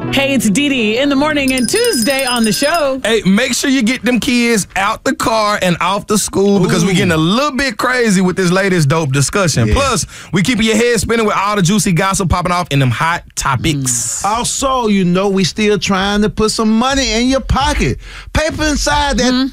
Hey, it's Dee Dee in the morning and Tuesday on the show. Hey, make sure you get them kids out the car and off the school because we're getting a little bit crazy with this latest dope discussion. Plus, we keeping your head spinning with all the juicy gossip popping off in them hot topics. Also, we still trying to put some money in your pocket. Paper inside that